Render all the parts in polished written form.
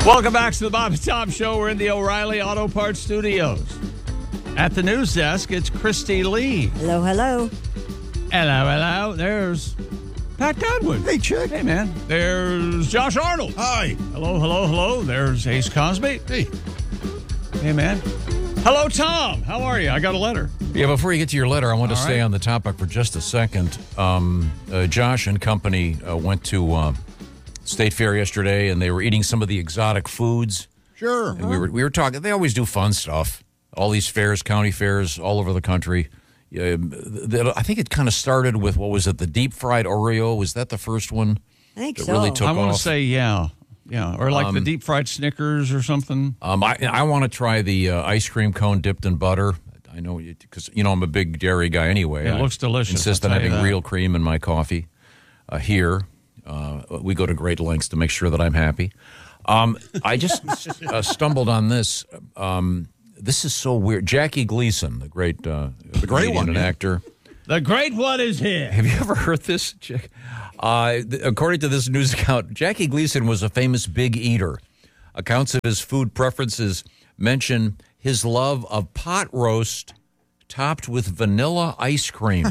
Welcome back to the Bob and Tom Show. We're in the O'Reilly Auto Parts Studios. At the news desk, it's Christy Lee. Hello, hello. Hello, hello. There's Pat Godwin. Hey, Chick. Hey, man. There's Josh Arnold. Hi. Hello, hello, hello. There's Ace Cosby. Hey. Hey, man. Hello, Tom. How are you? I got a letter. Yeah, before you get to your letter, I want to All stay right. on the topic for just a second. Josh and company went to State Fair yesterday, and they were eating some of the exotic foods. Sure. And we were talking. They always do fun stuff. All these fairs, county fairs, all over the country. I think it kind of started with, what was it, the deep fried Oreo? Was that the first one? I think that so. really took I want off? to say, yeah. Or like the deep fried Snickers or something. I want to try the ice cream cone dipped in butter. I know, because I'm a big dairy guy anyway. It looks delicious. I insist I'll on tell you having that. real cream in my coffee. Here, we go to great lengths to make sure that I'm happy. I just stumbled on this. This is so weird. Jackie Gleason, the great comedian and actor. The great one is here. Have you ever heard this, Jack? According to this news account, Jackie Gleason was a famous big eater. Accounts of his food preferences mention his love of pot roast topped with vanilla ice cream.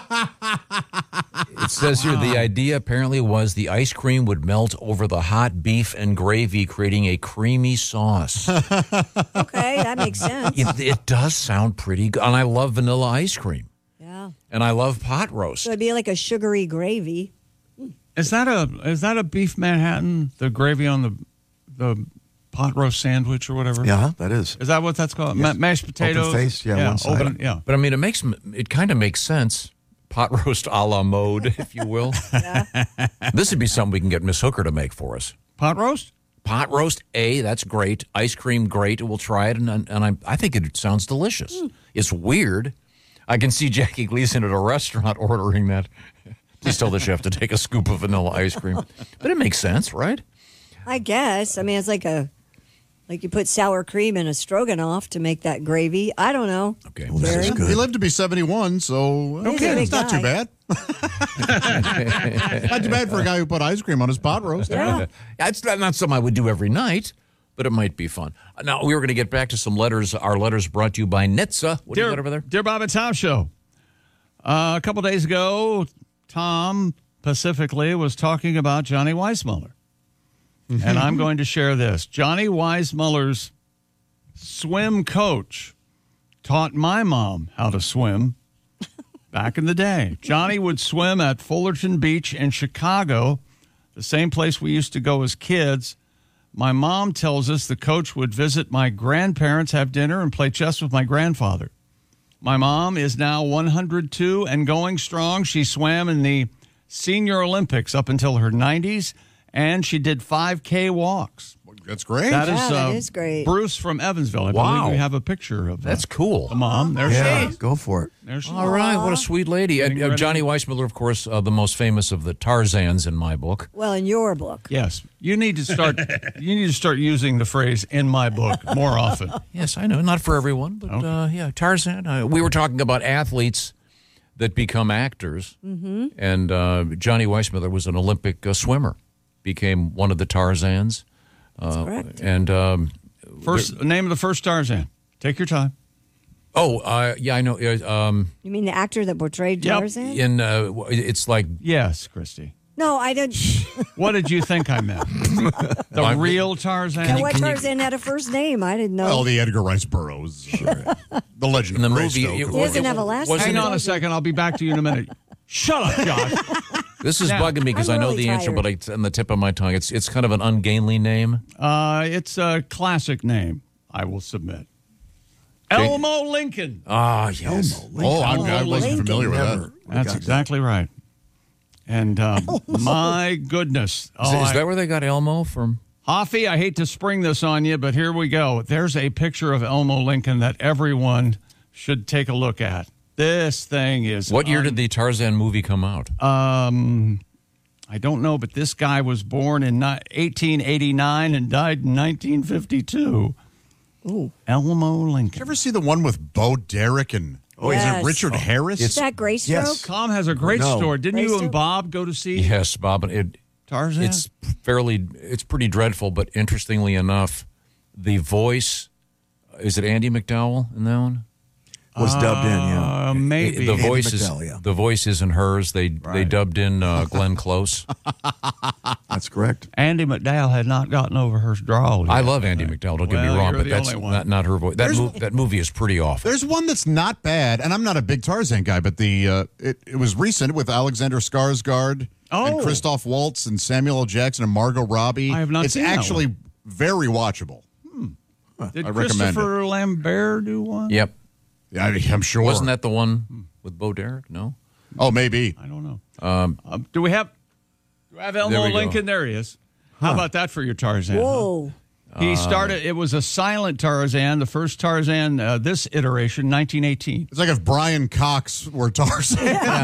It says here the idea apparently was the ice cream would melt over the hot beef and gravy, creating a creamy sauce. Okay, that makes sense. It does sound pretty good. And I love vanilla ice cream. Yeah. And I love pot roast. So it'd be like a sugary gravy. Is that a beef Manhattan? The gravy on the pot roast sandwich or whatever? Yeah, that is. Is that what that's called? Yes. Mashed potatoes? Open-faced, yeah, one side. Open, yeah. But I mean, it kind of makes sense. Pot roast a la mode, if you will. This would be something we can get Miss Hooker to make for us. Pot roast? Pot roast, that's great. Ice cream, great. We'll try it, and I think it sounds delicious. It's weird. I can see Jackie Gleason at a restaurant ordering that. Please tell the chef to take a scoop of vanilla ice cream. But it makes sense, right? I guess. I mean, it's like you put sour cream in a stroganoff to make that gravy. I don't know. Okay. Well, this is good. He lived to be 71, so He's a big it's not guy. too bad. Not too bad for a guy who put ice cream on his pot roast. Yeah. It's not something I would do every night, but it might be fun. Now, we were going to get back to some letters. Our letters brought to you by Nitsa. What do you got over there? Dear Bob and Tom Show. A couple days ago, Tom specifically was talking about Johnny Weissmuller. And I'm going to share this. Johnny Weissmuller's swim coach taught my mom how to swim back in the day. Johnny would swim at Fullerton Beach in Chicago, the same place we used to go as kids. My mom tells us the coach would visit my grandparents, have dinner, and play chess with my grandfather. My mom is now 102 and going strong. She swam in the Senior Olympics up until her 90s, and she did 5K walks. That's great. That is great. Bruce from Evansville. I Wow. believe we have a picture of That's cool. the mom. There Yeah, she is. go for it. There she is. All right, what a sweet lady. And ready? Johnny Weissmuller, of course, the most famous of the Tarzans in my book. Well, in your book. Yes, you need to start. You need to start using the phrase "in my book" more often. Yes, I know. Not for everyone, but yeah, Tarzan. We were talking about athletes that become actors, and Johnny Weissmuller was an Olympic swimmer, became one of the Tarzans. That's correct. And First name of the first Tarzan. Take your time. yeah, I know. You mean the actor that portrayed Yep. Tarzan? It's like Yes, Christy. No, I didn't. What did you think I meant? The real Tarzan. What Tarzan had a first name? I didn't know. Well, the Edgar Rice Burroughs. The legend in the of movie. Greystoke. He doesn't have a last wasn't name. Hang on a second. I'll be back to you in a minute. Shut up, Josh. This is Now, bugging me because I'm I know really the answer, tired. but it's on the tip of my tongue. It's kind of an ungainly name. It's a classic name. I will submit. Elmo Lincoln. Ah, yes. Oh, I wasn't Lincoln. familiar with that. Never. That's exactly right. And my goodness. Is that where they got Elmo from? Hoffy, I hate to spring this on you, but here we go. There's a picture of Elmo Lincoln that everyone should take a look at. This thing is... What year did the Tarzan movie come out? I don't know, but this guy was born in 1889 and died in 1952. Ooh. Elmo Did Lincoln. you ever see the one with Bo Derek and is Yes. it Richard Harris? Is that Graystroke? Yes. Tom has a great No. story. Didn't you Grayson? and Bob go to see? Yes, Bob. And Tarzan? It's pretty dreadful, but interestingly enough, the voice, is it Andy McDowell in that one? Was dubbed in, yeah. Maybe. The Andy voice McDowell, yeah. the voice isn't hers. They dubbed in Glenn Close. That's correct. Andy McDowell had not gotten over her drawl yet. I love Andy McDowell. Don't get me Well, wrong, you're but the that's only one. not her voice. That movie is pretty awful. There's one that's not bad, and I'm not a big Tarzan guy, but it was recent with Alexander Skarsgård and Oh. Christoph Waltz and Samuel L. Jackson and Margot Robbie. I have not It's seen that actually very watchable. Did I recommend Christopher Lambert do one? Yep. Yeah, I'm sure. Wasn't that the one with Bo Derek? No. Oh, maybe. I don't know. Do we have Elmo There we go. Lincoln? There he is. How about that for your Tarzan? huh? Whoa. He started, it was a silent Tarzan, the first Tarzan, this iteration, 1918. It's like if Brian Cox were Tarzan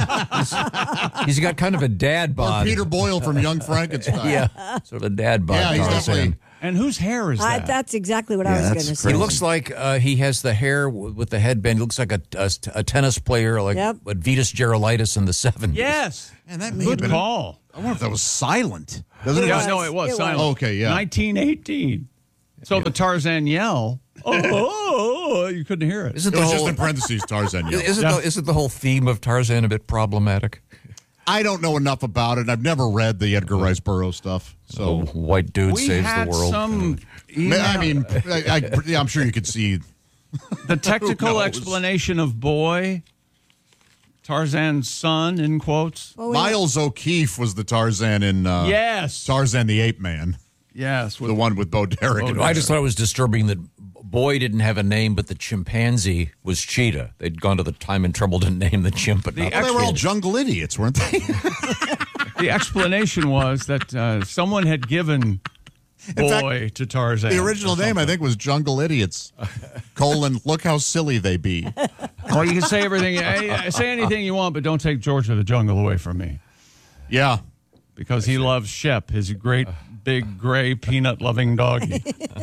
He's got kind of a dad or bod. Peter Boyle from Young Frankenstein. Yeah, sort of a dad bod. Yeah, he's Tarzan. definitely. And whose hair is that? That's exactly what I Yeah, was that's going to say. He looks like he has the hair with the headband. He looks like a tennis player, like Yep. what Vitas Gerulaitis in the 70s. Yes. And that may have Good been. call. I wonder if that was silent. Doesn't it? Yeah, no, it was It silent. was. Okay, yeah. 1918. So the Tarzan yell, oh, you couldn't hear it. Isn't It the was whole just in parentheses, Tarzan. yell. isn't the whole theme of Tarzan a bit problematic? I don't know enough about it. I've never read the Edgar Rice Burroughs stuff. So, White dude We saves had the world. some. I mean, yeah, I'm sure you could see. The technical Who knows? explanation of boy, Tarzan's son, in quotes. Oh, Miles O'Keefe was the Tarzan in Yes. Tarzan the Ape Man, Yes. the one with Bo Derek. and I just thought it was disturbing that Boy didn't have a name, but the chimpanzee was Cheetah. They'd gone to the time and trouble to name the chimp, but not Well, they the were all kid. jungle idiots, weren't they? The explanation was that someone had given boy to Tarzan. The original name, I think, was Jungle Idiots. Look how silly they be. Well, you can say everything, say anything you want, but don't take George of the Jungle away from me. Yeah. Because he loves Shep, his great, big, gray, peanut-loving doggy.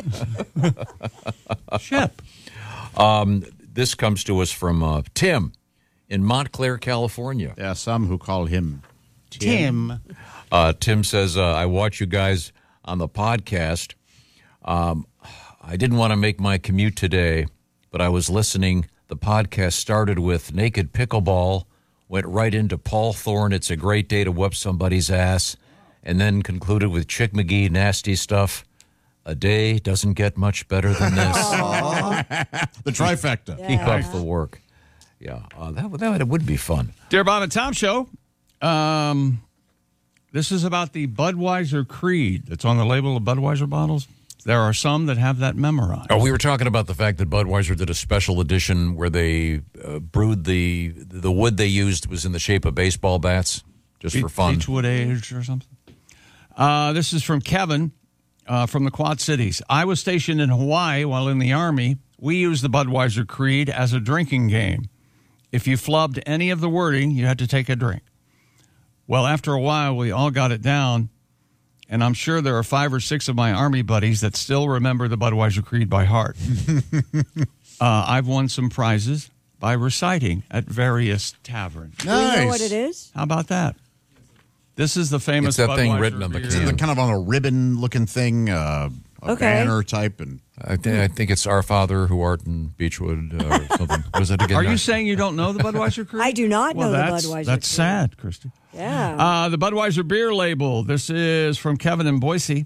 Shep. This comes to us from Tim in Montclair, California. There are some who call him Tim. Tim says, I watch you guys on the podcast. I didn't want to make my commute today, but I was listening. The podcast started with Naked Pickleball, went right into Paul Thorne, It's a Great Day to Whoop Somebody's Ass, and then concluded with Chick McGee, Nasty Stuff. A day doesn't get much better than this. the trifecta. Keep up the work. Yeah, that would be fun. Dear Bob and Tom Show, this is about the Budweiser Creed that's on the label of Budweiser bottles. There are some that have that memorized. Oh, we were talking about the fact that Budweiser did a special edition where they brewed the wood they used was in the shape of baseball bats, just for fun. Beechwood Age or something. This is from Kevin from the Quad Cities. I was stationed in Hawaii while in the Army. We used the Budweiser Creed as a drinking game. If you flubbed any of the wording, you had to take a drink. Well, after a while, we all got it down, and I'm sure there are 5 or 6 of my Army buddies that still remember the Budweiser Creed by heart. I've won some prizes by reciting at various taverns. Do we know what it is? How about that? This is the famous It's that thing Budweiser written on the beer. can. The kind of on a ribbon-looking thing, a banner type, and I think it's Our Father who art in Beechwood or something. What is it again? Are you saying you don't know the Budweiser Creed? I do not know the that's, Budweiser That's Creed. sad, Christy. Yeah. The Budweiser beer label. This is from Kevin in Boise.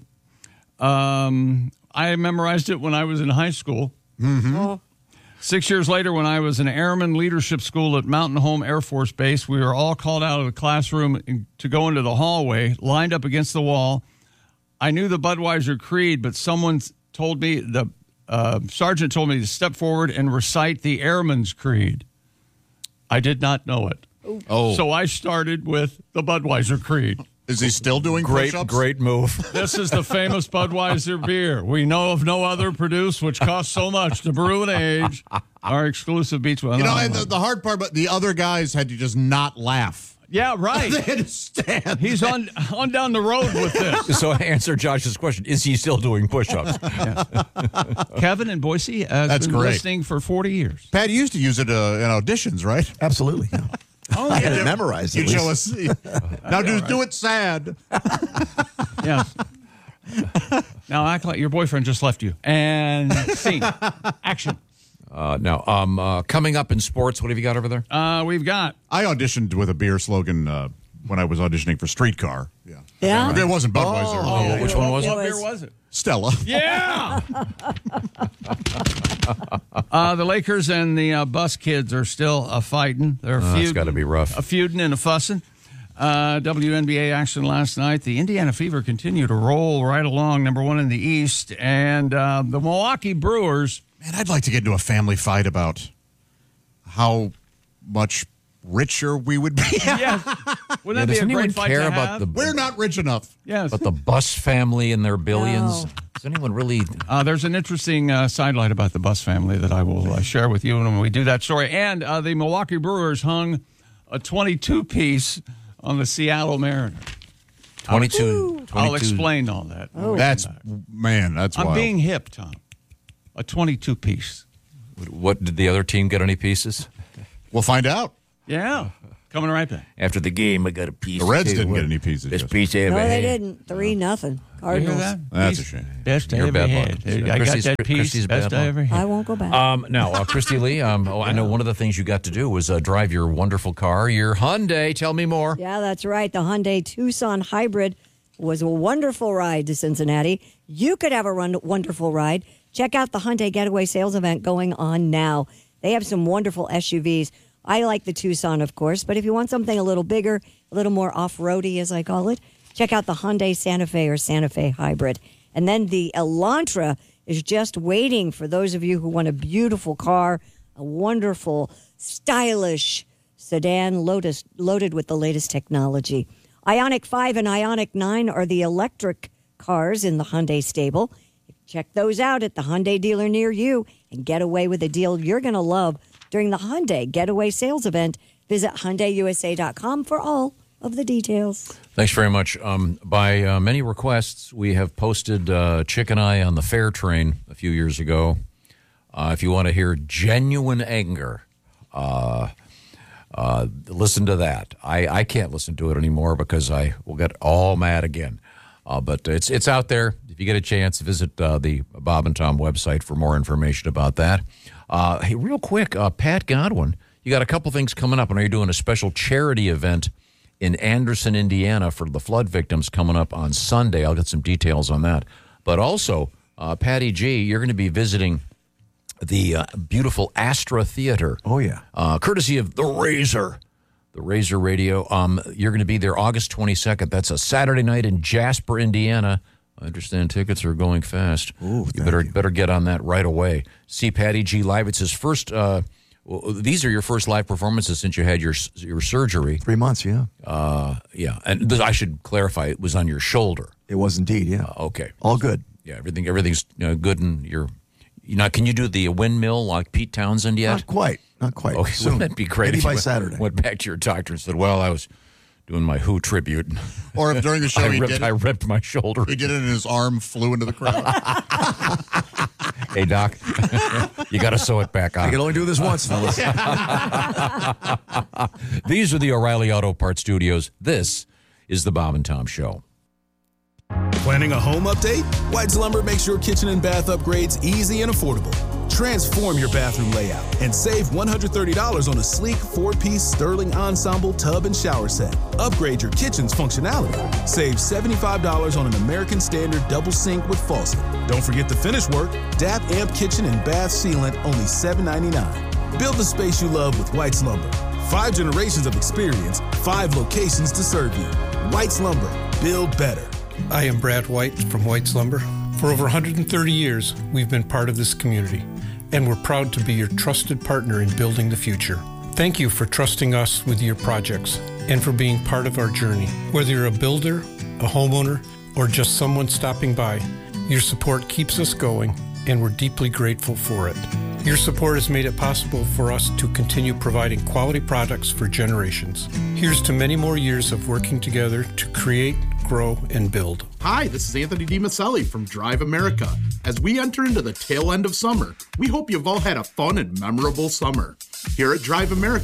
I memorized it when I was in high school. Oh, 6 years later, when I was in Airman Leadership School at Mountain Home Air Force Base, we were all called out of the classroom to go into the hallway, lined up against the wall. I knew the Budweiser Creed, but someone told me, the sergeant told me to step forward and recite the Airman's Creed. I did not know it. oh, So I started with the Budweiser Creed. is he still doing Great, push-ups? great move. This is the famous Budweiser beer. We know of no other produced which costs so much to brew and age. Our exclusive Beechwood. You know, and the hard part, but the other guys had to just not laugh. Yeah, right. They had to stand. He's on down the road with this. So answer Josh's question. Is he still doing push-ups? Kevin in Boise has That's been great. listening for 40 years. Pat used to use it in auditions, right? Absolutely. Yeah. Oh, I had yeah. it memorized. You at least. jealous? Now do it sad. Yes. Now act like your boyfriend just left you. And scene. Action. Now, coming up in sports, what have you got over there? We've got. I auditioned with a beer slogan when I was auditioning for Streetcar. Yeah. Yeah? It wasn't Budweiser. Oh, which one was What it? beer was it? Stella. Yeah. The Lakers and the Bus Kids are still fighting. They're feuding. That's gotta be rough. A feuding and a fussing. WNBA action last night. The Indiana Fever continue to roll right along, number one in the East. And the Milwaukee Brewers. Man, I'd like to get into a family fight about how much richer we would be. Yes. Wouldn't that does be a anyone great fight care to about have? the We're not rich enough. Yes. But the Bus family and their billions. No. Does anyone really? There's an interesting sidelight about the Bus family that I will share with you when we do that story. And the Milwaukee Brewers hung a 22-piece on the Seattle Mariners. 22. I'll explain all that. That's I'm wild. being hip, Tom. A 22-piece. What, did the other team get any pieces? We'll find out. Yeah. Coming right back. After the game, I got a piece. The Reds didn't get any pieces. This Just- piece I ever No, they had. didn't. 3-0. You hear Cardinals. that? That's a shame. Best I You're ever bad had. luck. I got Christy's- that piece. Christy's Best bad I luck. ever had. I won't go back. Now, Christy Lee, I know one of the things you got to do was drive your wonderful car, your Hyundai. Tell me more. Yeah, that's right. The Hyundai Tucson Hybrid was a wonderful ride to Cincinnati. You could have a wonderful ride. Check out the Hyundai Getaway Sales event going on now. They have some wonderful SUVs. I like the Tucson, of course, but if you want something a little bigger, a little more off-roady, as I call it, check out the Hyundai Santa Fe or Santa Fe Hybrid. And then the Elantra is just waiting for those of you who want a beautiful car, a wonderful, stylish sedan loaded with the latest technology. Ioniq 5 and Ioniq 9 are the electric cars in the Hyundai stable. Check those out at the Hyundai dealer near you and get away with a deal you're going to love during the Hyundai Getaway Sales event. Visit HyundaiUSA.com for all of the details. Thanks very much. By many requests, we have posted Chick and I on the Fair Train a few years ago. If you want to hear genuine anger, listen to that. I can't listen to it anymore because I will get all mad again. But it's out there. If you get a chance, visit the Bob and Tom website for more information about that. Hey, real quick, Pat Godwin, you got a couple things coming up. I know you're doing a special charity event in Anderson, Indiana for the flood victims coming up on Sunday. I'll get some details on that. But also, Patty G, you're going to be visiting the beautiful Astra Theater. Oh, yeah. Courtesy of The Razor Radio. You're going to be there August 22nd. That's a Saturday night in Jasper, Indiana. I understand tickets are going fast. Ooh, you thank better get on that right away. See Patty G live. It's his first. These are your first live performances since you had your surgery. 3 months, yeah. Yeah, and I should clarify, it was on your shoulder. It was indeed, yeah. Okay, All good. yeah, everything's good, and you're. Can you do the windmill like Pete Townsend yet? Not quite. Okay, Soon. wouldn't that be great? Maybe if by you Saturday. Went back to your doctor and said, "Well, I was doing my Who tribute. Or if during the show I ripped my shoulder. he did it and his arm flew into the crowd. Hey, Doc, you got to sew it back I on." can only do this once, fellas. These are the O'Reilly Auto Parts Studios. This is the Bob and Tom Show. Planning a home update? White's Lumber makes your kitchen and bath upgrades easy and affordable. Transform your bathroom layout and save $130 on a sleek 4-piece Sterling Ensemble tub and shower set. Upgrade your kitchen's functionality. Save $75 on an American Standard double sink with faucet. Don't forget the finish work. DAP Amp Kitchen and Bath Sealant, only $7.99. Build the space you love with White's Lumber. 5 generations of experience, 5 locations to serve you. White's Lumber. Build better. I am Brad White from White's Lumber. For over 130 years, we've been part of this community, and we're proud to be your trusted partner in building the future. Thank you for trusting us with your projects and for being part of our journey. Whether you're a builder, a homeowner, or just someone stopping by, your support keeps us going, and we're deeply grateful for it. Your support has made it possible for us to continue providing quality products for generations. Here's to many more years of working together to create, grow, and build. Hi, this is Anthony DiMaselli from Drive America. As we enter into the tail end of summer, we hope you've all had a fun and memorable summer. Here at Drive America,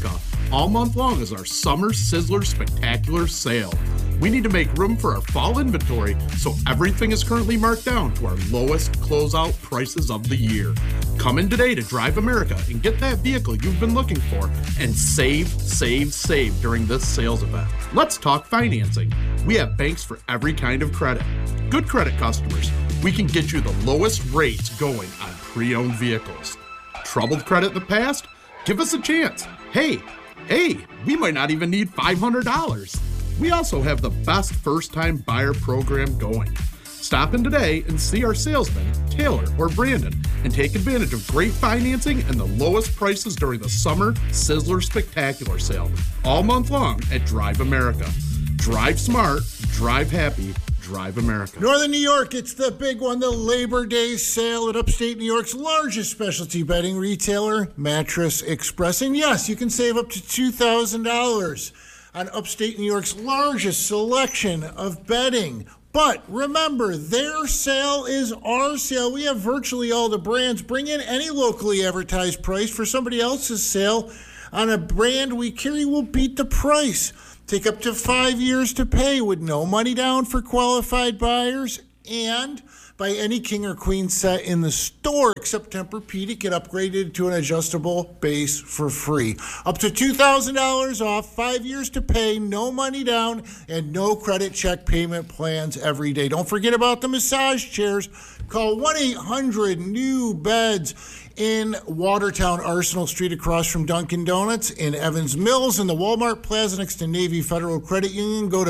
All month long is our Summer Sizzler Spectacular Sale. We need to make room for our fall inventory, so everything is currently marked down to our lowest closeout prices of the year. Come in today to Drive America and get that vehicle you've been looking for and save during this sales event. Let's talk financing. We have banks for every kind of credit. Good credit customers, we can get you the lowest rates going on pre-owned vehicles. Troubled credit in the past? Give us a chance. Hey, we might not even need $500. We also have the best first-time buyer program going. Stop in today and see our salesmen, Taylor or Brandon, and take advantage of great financing and the lowest prices during the Summer Sizzler Spectacular Sale, all month long at Drive America. Drive smart, drive happy, Drive America. Northern New York, it's the big one, the Labor Day sale at upstate New York's largest specialty bedding retailer, Mattress Express. And yes, you can save up to $2,000 on upstate New York's largest selection of bedding. But remember, their sale is our sale. We have virtually all the brands. Bring in any locally advertised price for somebody else's sale on a brand we carry will beat the price. Take up to 5 years to pay with no money down for qualified buyers. And buy any king or queen set in the store except Tempur-Pedic, get upgraded to an adjustable base for free. Up to $2,000 off, 5 years to pay, no money down, and no credit check payment plans every day. Don't forget about the massage chairs. Call 1-800-NEW-BEDS in Watertown, Arsenal Street across from Dunkin' Donuts, in Evans Mills, in the Walmart Plaza next to Navy Federal Credit Union. Go to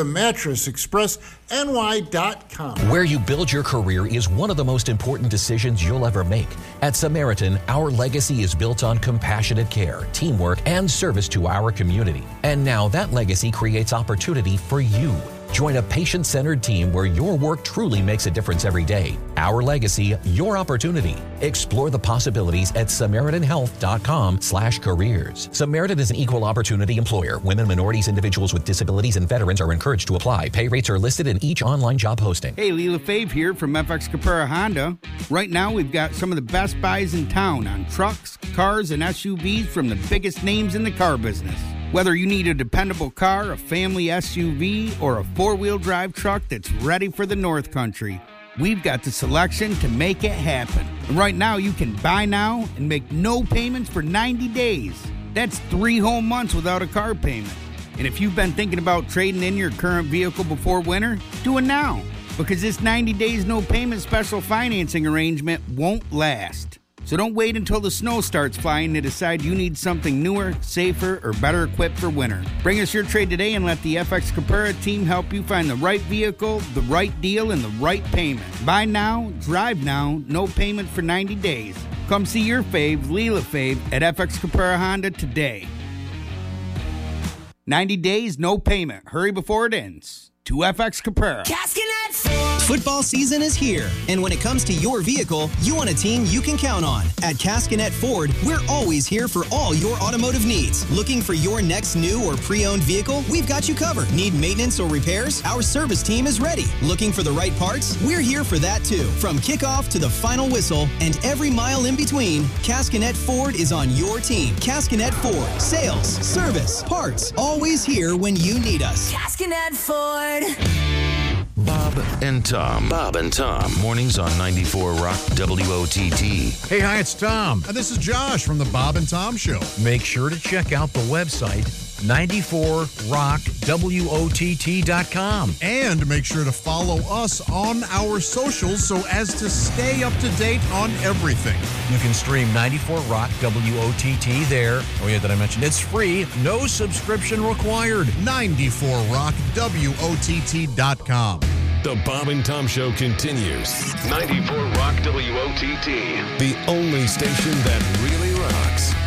mattressexpressny.com. Where you build your career is one of the most important decisions you'll ever make. At Samaritan, our legacy is built on compassionate care, teamwork, and service to our community. And now that legacy creates opportunity for you. Join a patient-centered team where your work truly makes a difference every day. Our legacy, your opportunity. Explore the possibilities at SamaritanHealth.com/careers. Samaritan is an equal opportunity employer. Women, minorities, individuals with disabilities, and veterans are encouraged to apply. Pay rates are listed in each online job posting. Hey, Leela Fave here from FX Capera Honda. Right now, we've got some of the best buys in town on trucks, cars, and SUVs from the biggest names in the car business. Whether you need a dependable car, a family SUV, or a four-wheel drive truck that's ready for the North Country, we've got the selection to make it happen. And right now, you can buy now and make no payments for 90 days. That's 3 whole months without a car payment. And if you've been thinking about trading in your current vehicle before winter, do it now, because this 90 days no payment special financing arrangement won't last. So don't wait until the snow starts flying to decide you need something newer, safer, or better equipped for winter. Bring us your trade today and let the FX Capera team help you find the right vehicle, the right deal, and the right payment. Buy now, drive now, no payment for 90 days. Come see your fave, Leela Fave, at FX Capera Honda today. 90 days, no payment. Hurry before it ends. To FX Capera. Football season is here, and when it comes to your vehicle, you want a team you can count on. At Cascanet Ford, we're always here for all your automotive needs. Looking for your next new or pre-owned vehicle? We've got you covered. Need maintenance or repairs? Our service team is ready. Looking for the right parts? We're here for that too. From kickoff to the final whistle and every mile in between, Cascanet Ford is on your team. Cascanet Ford. Sales, service, parts. Always here when you need us. Cascanet Ford. Bob and Tom. Bob and Tom. Mornings on 94 Rock WOTT. Hey, hi, it's Tom. And this is Josh from the Bob and Tom Show. Make sure to check out the website, 94rockwott.com. And make sure to follow us on our socials so as to stay up to date on everything. You can stream 94 Rock WOTT there. Oh, yeah, did I mention it's free? No subscription required. 94rockwott.com. The Bob and Tom Show continues. 94 Rock WOTT. The only station that really rocks.